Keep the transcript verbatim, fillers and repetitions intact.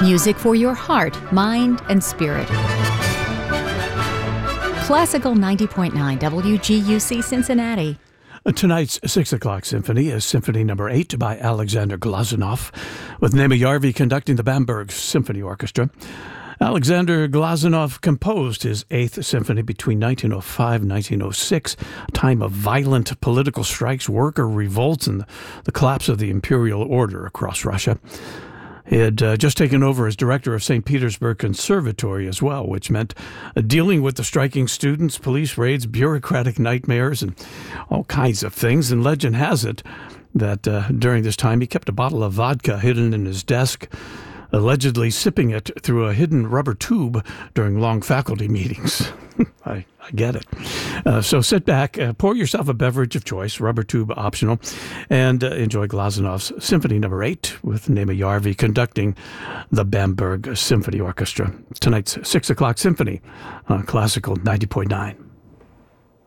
Music for your heart, mind, and spirit. Classical ninety point nine W G U C Cincinnati. Tonight's six o'clock symphony is Symphony Number eight by Alexander Glazunov, with Naima Yarvi conducting the Bamberg Symphony Orchestra. Alexander Glazunov composed his Eighth Symphony between nineteen oh five and nineteen oh six, a time of violent political strikes, worker revolts, and the collapse of the imperial order across Russia. He had uh, just taken over as director of Saint Petersburg Conservatory as well, which meant uh, dealing with the striking students, police raids, bureaucratic nightmares, and all kinds of things. And legend has it that uh, during this time he kept a bottle of vodka hidden in his desk, allegedly sipping it through a hidden rubber tube during long faculty meetings. I, I get it. Uh, so sit back, uh, pour yourself a beverage of choice, rubber tube optional, and uh, enjoy Glazunov's Symphony Number eight with Naima Yarvi conducting the Bamberg Symphony Orchestra. Tonight's six o'clock symphony on Classical ninety point nine.